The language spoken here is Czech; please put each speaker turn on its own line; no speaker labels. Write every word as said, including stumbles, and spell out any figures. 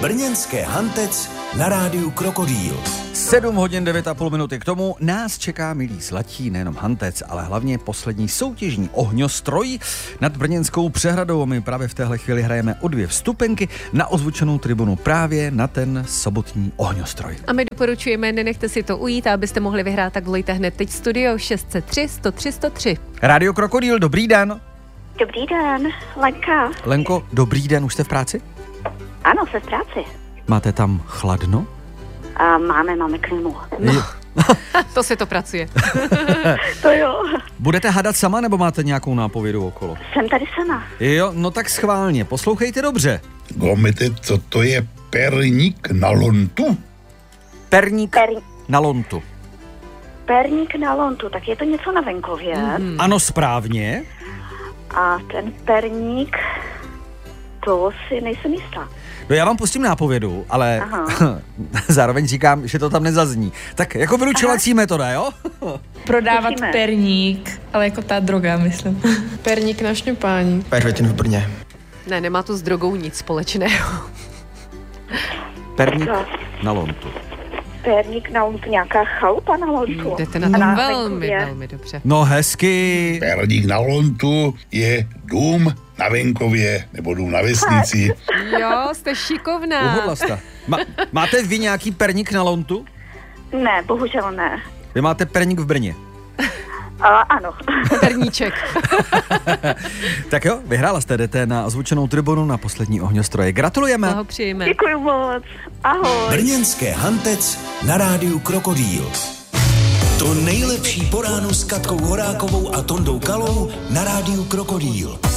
Brněnské Hantec na rádiu Krokodýl.
sedm hodin devět a půl minuty k tomu nás čeká, milí zlatí, nejenom Hantec, ale hlavně poslední soutěžní ohňostroj nad Brněnskou přehradou. A my právě v téhle chvíli hrajeme o dvě vstupenky na ozvučenou tribunu právě na ten sobotní ohňostroj.
A my doporučujeme, nenechte si to ujít, a abyste mohli vyhrát, tak volejte hned teď studio šest set tři sto tři sto tři.
Rádio Krokodýl, dobrý den.
Dobrý den, Lenka.
Lenko, dobrý den, už jste v práci?
Ano, jsem v práci.
Máte tam chladno?
A máme, máme klimu.
No, to se to pracuje.
To jo.
Budete hadat sama, nebo máte nějakou nápovědu okolo?
Jsem tady sama.
Jo, no tak schválně, poslouchejte dobře.
Gomete, co to je perník na lontu?
Perník
Per,
na lontu.
perník na lontu, tak je to něco na venkově.
Mm. Ano, správně.
A ten perník, to si nejsem jistá.
No já vám pustím nápovědu, ale zároveň říkám, že to tam nezazní. Tak jako vylučovací Aha. metoda, jo?
Prodávat
Musíme.
perník, ale jako ta droga, myslím.
Perník na šňupání.
Pervitin v Brně.
Ne, nemá to s drogou nic společného.
Perník na lontu.
Perník na lontu, nějaká chalupa na lontu.
Jdete na to
Na
velmi,
venkově.
velmi dobře.
No hezky.
Perník na lontu je dům na venkově nebo dům na vesnici.
Jo, jste šikovná.
Uhodla jste. Ma, máte vy nějaký perník na lontu?
Ne, bohužel ne.
Vy máte perník v Brně.
A, ano.
Perníček.
Tak jo, vyhrála jste, jdete na ozvučenou tribunu na poslední ohňostroje. Gratulujeme.
Blahopřejeme.
Děkuji moc. Ahoj.
Brněnské Hantec na rádiu Krokodýl. To nejlepší po ránu s Katkou Horákovou a Tondou Kalou na rádiu Krokodýl.